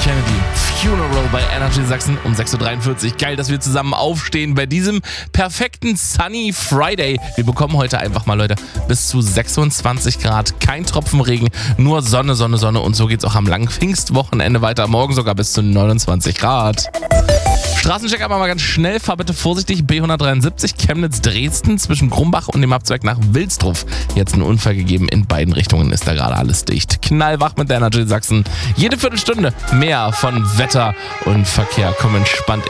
Kennedy, Funeral bei Energy Sachsen um 6.43 Uhr. Geil, dass wir zusammen aufstehen bei diesem perfekten Sunny Friday. Wir bekommen heute einfach mal, Leute, bis zu 26 Grad, kein Tropfen Regen, nur Sonne, Sonne, Sonne. Und so geht's auch am langen Pfingstwochenende weiter. Morgen sogar bis zu 29 Grad. Straßencheck aber mal ganz schnell. Fahr bitte vorsichtig. B173 Chemnitz-Dresden zwischen Grumbach und dem Abzweig nach Wilsdruff. Jetzt ein Unfall gegeben. In beiden Richtungen ist da gerade alles dicht. Knallwach mit der Energy Sachsen. Jede Viertelstunde mehr von Wetter und Verkehr. Komm entspannt